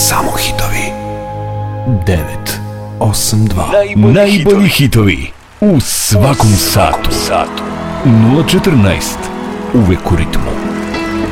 Samo hitovi. 982. Najbolji hitovi u svakom satu. 014. Uvek u ritmu.